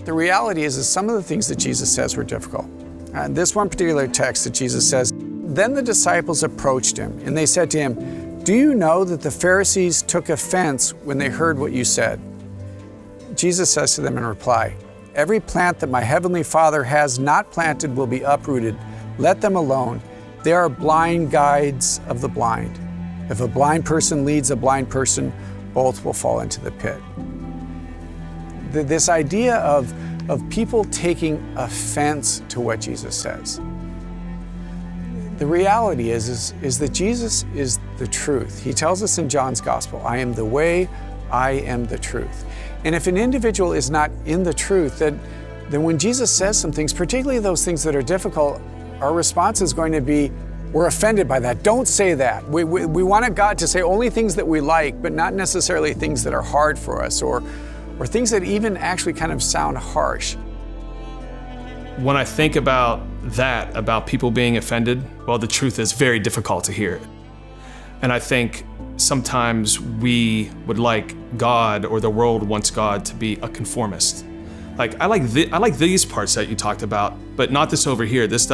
The reality is some of the things that Jesus says were difficult. This one particular text that Jesus says, "Then the disciples approached him, and they said to him, 'Do you know that the Pharisees took offense when they heard what you said?' Jesus says to them in reply, 'Every plant that my heavenly Father has not planted will be uprooted. Let them alone. They are blind guides of the blind. If a blind person leads a blind person, both will fall into the pit.'" This idea of people taking offense to what Jesus says. The reality is that Jesus is the truth. He tells us in John's Gospel, "I am the way, I am the truth." And if an individual is not in the truth, then when Jesus says some things, particularly those things that are difficult, our response is going to be, we're offended by that. Don't say that. We want God to say only things that we like, but not necessarily things that are hard for us or things that even actually kind of sound harsh. When I think about that, about people being offended, well, the truth is very difficult to hear. And I think sometimes we would like God, or the world wants God, to be a conformist. Like, I like these parts that you talked about, but not this over here. This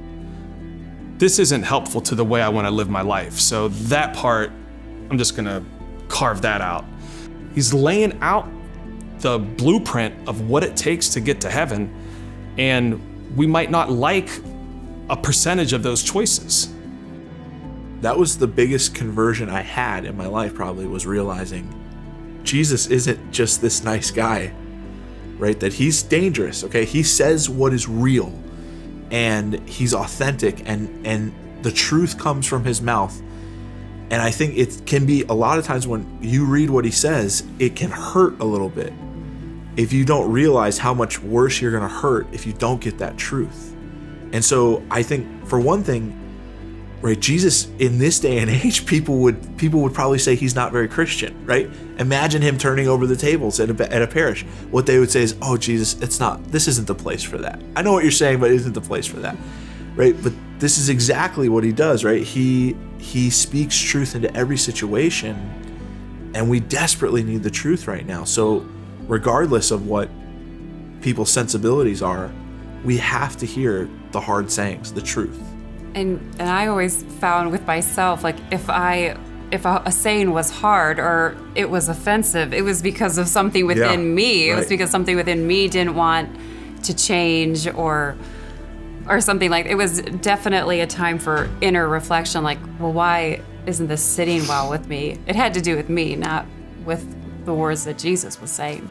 isn't helpful to the way I want to live my life. So that part, I'm just gonna carve that out. He's laying out the blueprint of what it takes to get to heaven, and we might not like a percentage of those choices. That was the biggest conversion I had in my life, probably, was realizing Jesus isn't just this nice guy, right? That he's dangerous, okay? He says what is real, and he's authentic, and the truth comes from his mouth. And I think it can be, a lot of times when you read what he says, it can hurt a little bit if you don't realize how much worse you're gonna hurt if you don't get that truth. And so I think, for one thing, right, Jesus in this day and age, people would probably say he's not very Christian, right? Imagine him turning over the tables at a parish. What they would say is, "Oh, Jesus, this isn't the place for that. I know what you're saying, but it isn't the place for that," right? But this is exactly what he does, right? He speaks truth into every situation, and we desperately need the truth right now. So regardless of what people's sensibilities are, we have to hear the hard sayings, the truth. And I always found with myself, like, if a saying was hard or it was offensive, it was because of something within me. It was because something within me didn't want to change or something. Like, it was definitely a time for inner reflection, like, well, why isn't this sitting well with me? It had to do with me, not with the words that Jesus was saying.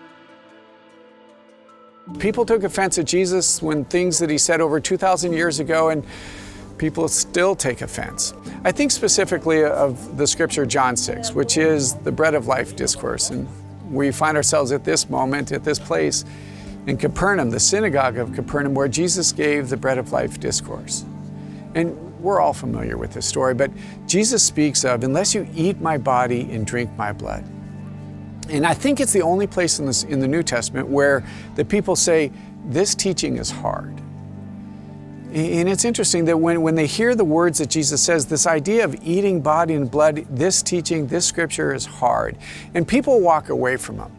People took offense at Jesus when things that he said over 2,000 years ago, and people still take offense. I think specifically of the scripture John 6, which is the bread of life discourse. And we find ourselves at this moment, at this place in Capernaum, the synagogue of Capernaum, where Jesus gave the bread of life discourse. And we're all familiar with this story, but Jesus speaks of, "Unless you eat my body and drink my blood." And I think it's the only place in the New Testament where the people say, this teaching is hard. And it's interesting that when they hear the words that Jesus says, this idea of eating body and blood, this teaching, this scripture is hard. And people walk away from them.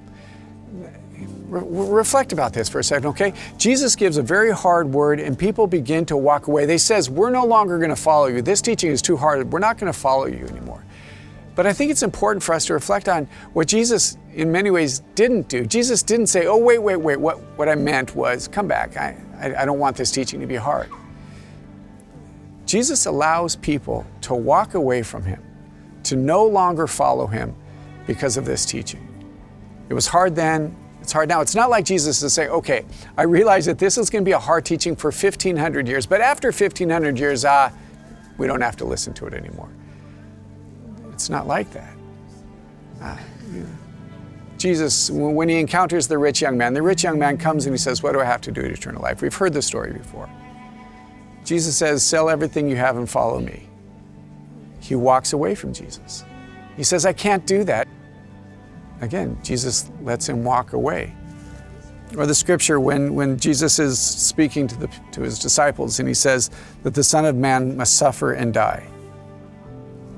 Reflect about this for a second, okay? Jesus gives a very hard word and people begin to walk away. They says, we're no longer gonna follow you. This teaching is too hard. We're not gonna follow you anymore. But I think it's important for us to reflect on what Jesus, in many ways, didn't do. Jesus didn't say, oh, wait, what I meant was, come back. I don't want this teaching to be hard. Jesus allows people to walk away from him, to no longer follow him because of this teaching. It was hard then, it's hard now. It's not like Jesus to say, okay, I realize that this is going to be a hard teaching for 1,500 years, but after 1,500 years, we don't have to listen to it anymore. It's not like that. Jesus, when he encounters the rich young man comes and he says, what do I have to do to eternal life? We've heard this story before. Jesus says, sell everything you have and follow me. He walks away from Jesus. He says, I can't do that. Again, Jesus lets him walk away. Or the scripture when Jesus is speaking to his disciples and he says that the Son of Man must suffer and die.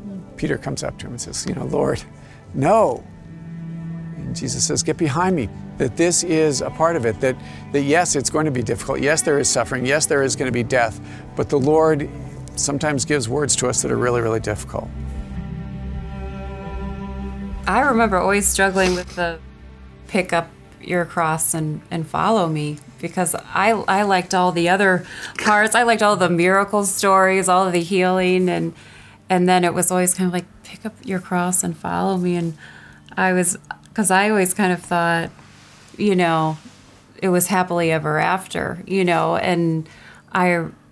Peter comes up to him and says, Lord, no. And Jesus says, get behind me, that this is a part of it, that yes, it's going to be difficult. Yes, there is suffering. Yes, there is going to be death. But the Lord sometimes gives words to us that are really, really difficult. I remember always struggling with the pick up your cross and follow me, because I liked all the other parts. I liked all the miracle stories, all of the healing, and then it was always kind of like, pick up your cross and follow me. And because I always kind of thought, it was happily ever after, and